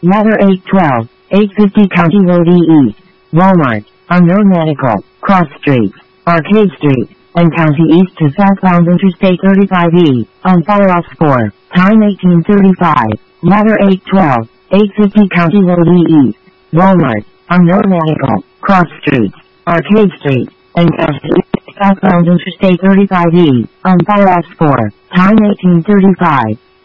Ladder 812, 850 County Road E East, Walmart, Unknown Medical, Cross Street, Arcade Street, and County East to southbound Interstate 35E, on Firehouse 4, time 1835. Ladder 812, 850 County Road E East, Walmart, Unknown Medical, Cross Street, Arcade Street, and County East southbound Interstate 35E, on Firehouse 4, time 1835.